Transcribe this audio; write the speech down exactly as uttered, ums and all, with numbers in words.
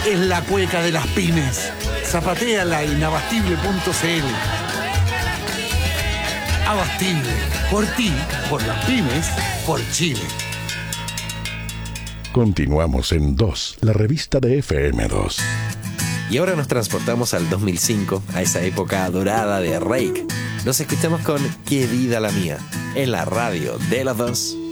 es la cueca de las pymes. Zapateala en abastible punto c l. Abastible, por ti, por las pymes, por Chile. Continuamos en dos, la revista de F M dos. Y ahora nos transportamos al dos mil cinco, a esa época dorada de Rake. Nos escuchamos con Qué vida la mía, en la radio de los dos.